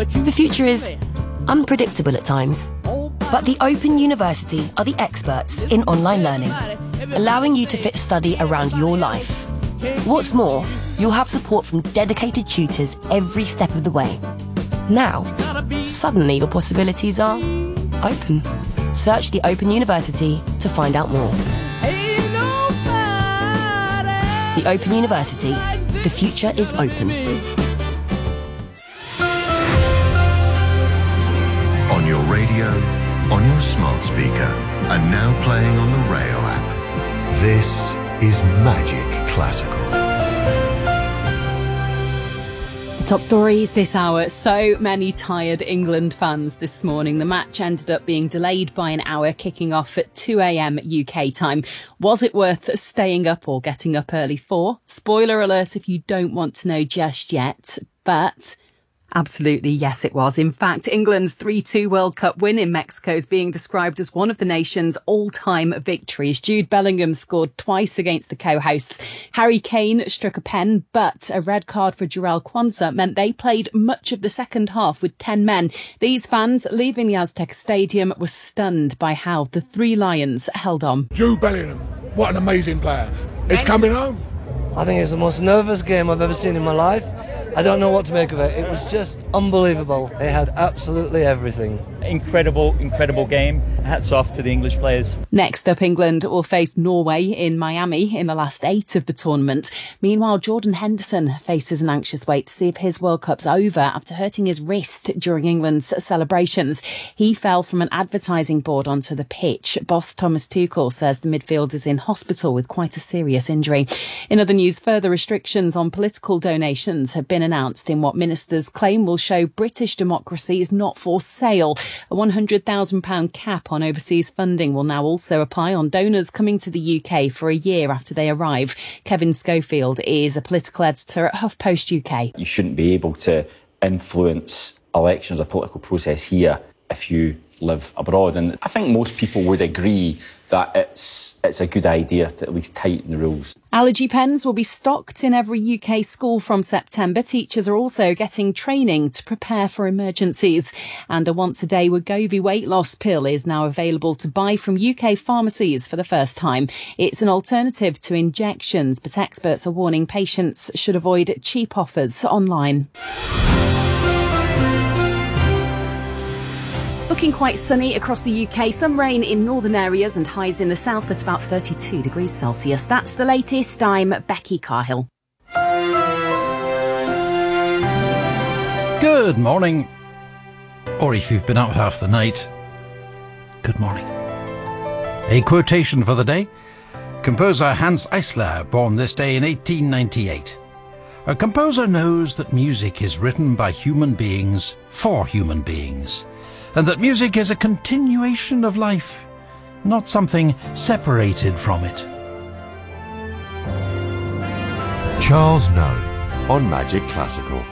The future is unpredictable at times, but the Open University are the experts in online learning, allowing you to fit study around your life. What's more, you'll have support from dedicated tutors every step of the way. Now, suddenly your possibilities are open. Search the Open University to find out more. The Open University. The future is open. On your radio, on your smart speaker, and now playing on the Rayo app. This is Magic Classical. Top stories this hour. So many tired England fans this morning. The match ended up being delayed by an hour, kicking off at 2 a.m. UK time. Was it worth staying up or getting up early for? Spoiler alert if you don't want to know just yet. But absolutely, yes, it was. In fact, England's 3-2 World Cup win in Mexico is being described as one of the nation's all-time victories. Jude Bellingham scored twice against the co-hosts. Harry Kane struck a pen, but a red card for Jarell Quansah meant they played much of the second half with 10 men. These fans leaving the Azteca Stadium were stunned by how the Three Lions held on. Jude Bellingham, what an amazing player. He's coming home. I think it's the most nervous game I've ever seen in my life. I don't know what to make of it. It was just unbelievable. It had absolutely everything. Incredible game. Hats off to the English players. Next up, England will face Norway in Miami in the last 8 of the tournament. Meanwhile, Jordan Henderson faces an anxious wait to see if his World Cup's over after hurting his wrist during England's celebrations. He fell from an advertising board onto the pitch. Boss Thomas Tuchel says the midfielder's in hospital with quite a serious injury. In other news, further restrictions on political donations have been announced in what ministers claim will show British democracy is not for sale. A £100,000 cap on overseas funding will now also apply on donors coming to the UK for a year after they arrive. Kevin Schofield is a political editor at HuffPost UK. You shouldn't be able to influence elections or political process here if you live abroad. And I think most people would agree that it's a good idea to at least tighten the rules. Allergy pens will be stocked in every UK school from September. Teachers are also getting training to prepare for emergencies. And a once-a-day Wegovy weight loss pill is now available to buy from UK pharmacies for the first time. It's an alternative to injections, but experts are warning patients should avoid cheap offers online. Looking quite sunny across the UK. Some rain in northern areas and highs in the south at about 32 degrees Celsius. That's the latest. I'm Becky Carhill. Good morning. Or if you've been out half the night, good morning. A quotation for the day. Composer Hans Eisler, born this day in 1898. A composer knows that music is written by human beings for human beings, and that music is a continuation of life, not something separated from it. Charles Know on Magic Classical.